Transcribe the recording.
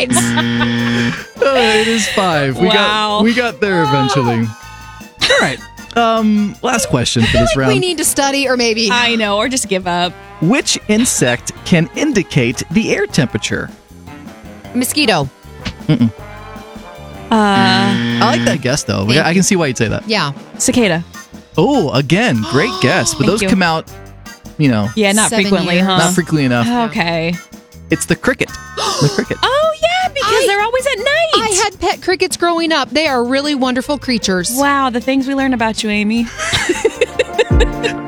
points. It is 5. We got there eventually. All right. Last question for this round. We need to study, or maybe I know, or just give up. Which insect can indicate the air temperature? mosquito. I like that guess, though. I can see why you'd say that. Yeah. Cicada. Oh, again, great guess. But those you. come out, Yeah, not 7 frequently, years. huh? not frequently enough. Okay. It's the cricket. The cricket. Oh, yeah, because they're always at night. I had pet crickets growing up. They are really wonderful creatures. Wow, the things we learn about you, Amy.